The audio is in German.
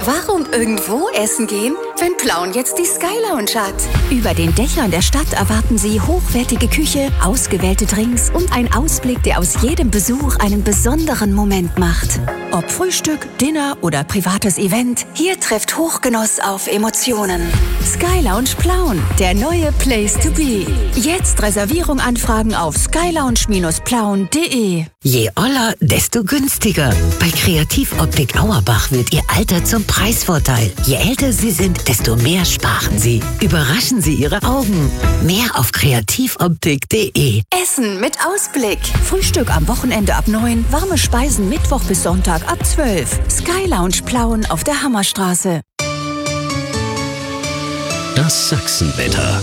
Warum irgendwo essen gehen, wenn Plauen jetzt die Sky Lounge hat? Über den Dächern der Stadt erwarten Sie hochwertige Küche, ausgewählte Drinks und einen Ausblick, der aus jedem Besuch einen besonderen Moment macht. Ob Frühstück, Dinner oder privates Event, hier trifft Hochgenuss auf Emotionen. Sky Lounge Plauen, der neue Place to be. Jetzt Reservierung anfragen auf skylounge-plauen.de. Je oller, desto günstiger. Bei Kreativoptik Auerbach wird Ihr Alter zum Preisvorteil. Je älter Sie sind, desto mehr sparen Sie. Überraschen Sie Ihre Augen. Mehr auf kreativoptik.de. Essen mit Ausblick. Frühstück am Wochenende ab 9, warme Speisen Mittwoch bis Sonntag ab 12. Sky Lounge Plauen auf der Hammerstraße. Das Sachsenwetter.